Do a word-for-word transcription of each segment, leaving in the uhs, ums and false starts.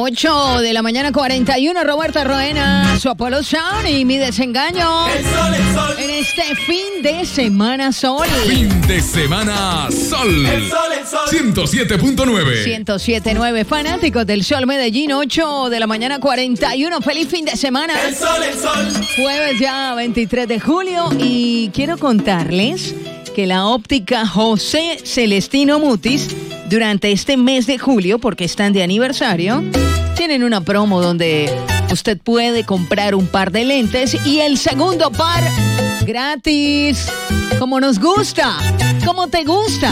ocho de la mañana, cuarenta y uno. Roberto Roena, su Apollo Sound y mi desengaño. El sol, el sol. En este fin de semana, Sol. Fin de semana, Sol. El sol, el sol. ciento siete punto nueve. ciento siete punto nueve. Fanáticos del Sol Medellín, ocho de la mañana, cuarenta y uno. Feliz fin de semana. El sol, el sol. Jueves ya, veintitrés de julio. Y quiero contarles que la óptica José Celestino Mutis, durante este mes de julio, porque están de aniversario, tienen una promo donde usted puede comprar un par de lentes y el segundo par gratis. Como nos gusta, como te gusta,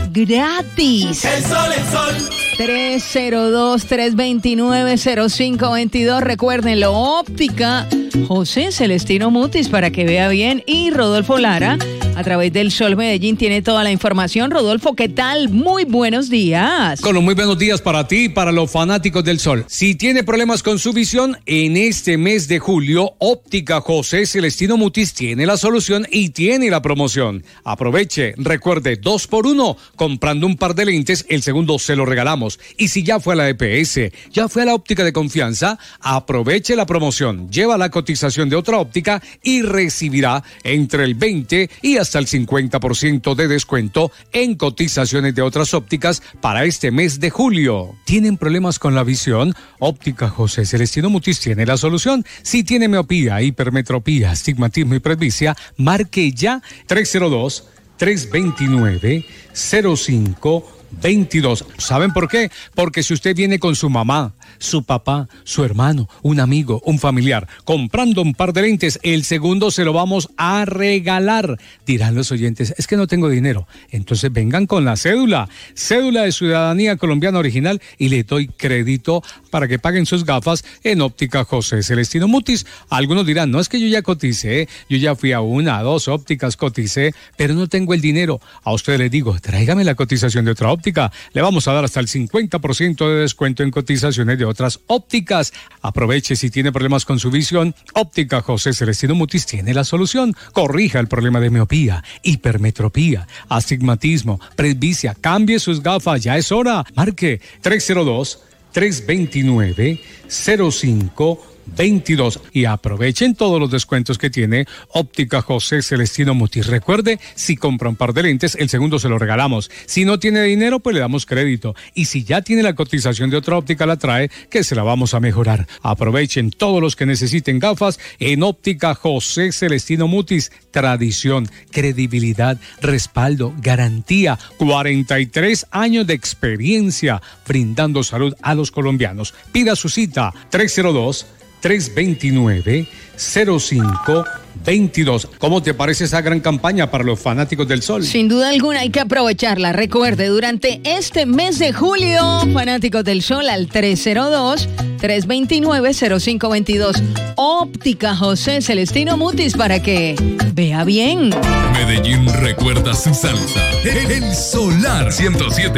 gratis. El sol, el sol. tres cero dos, tres dos nueve, cero cinco dos dos. Recuérdenlo, óptica José Celestino Mutis, para que vea bien. Y Rodolfo Lara, a través del Sol Medellín, tiene toda la información. Rodolfo, ¿qué tal? Muy buenos días. Con los muy buenos días para ti y para los fanáticos del Sol. Si tiene problemas con su visión, en este mes de julio, óptica José Celestino Mutis tiene la solución y tiene la promoción. Aproveche, recuerde, dos por uno. Comprando un par de lentes, el segundo se lo regalamos. Y si ya fue a la E P S, ya fue a la óptica de confianza, aproveche la promoción. Lleva la cotización de otra óptica y recibirá entre el veinte y hasta el cincuenta por ciento de descuento en cotizaciones de otras ópticas para este mes de julio. ¿Tienen problemas con la visión? Óptica José Celestino Mutis tiene la solución. Si tiene miopía, hipermetropía, astigmatismo y presbicia, marque ya tres cero dos, tres dos nueve, cero cinco veintidós. ¿Saben por qué? Porque si usted viene con su mamá, su papá, su hermano, un amigo, un familiar, comprando un par de lentes, el segundo se lo vamos a regalar. Dirán los oyentes, es que no tengo dinero. Entonces vengan con la cédula, cédula de ciudadanía colombiana original, y le doy crédito para que paguen sus gafas en óptica José Celestino Mutis. Algunos dirán, no, es que yo ya coticé, yo ya fui a una, a dos ópticas, coticé, pero no tengo el dinero. A usted le digo, tráigame la cotización de otra óptica. óptica. Le vamos a dar hasta el cincuenta por ciento de descuento en cotizaciones de otras ópticas. Aproveche si tiene problemas con su visión. Óptica José Celestino Mutis tiene la solución. Corrija el problema de miopía, hipermetropía, astigmatismo, presbicia. Cambie sus gafas, ya es hora. Marque tres cero dos, tres dos nueve, cero cinco veintidós y aprovechen todos los descuentos que tiene óptica José Celestino Mutis. Recuerde, si compra un par de lentes, el segundo se lo regalamos. Si no tiene dinero, pues le damos crédito. Y si ya tiene la cotización de otra óptica, la trae, que se la vamos a mejorar. Aprovechen todos los que necesiten gafas en óptica José Celestino Mutis. Tradición, credibilidad, respaldo, garantía. cuarenta y tres años de experiencia brindando salud a los colombianos. Pida su cita tres cero dos, tres dos nueve, cero cinco veintidós. ¿Cómo te parece esa gran campaña para los fanáticos del Sol? Sin duda alguna hay que aprovecharla. Recuerde, durante este mes de julio, fanáticos del Sol, al tres cero dos, tres dos nueve, cero cinco veintidós. Óptica José Celestino Mutis, para que vea bien. Medellín recuerda su salsa. El Solar ciento siete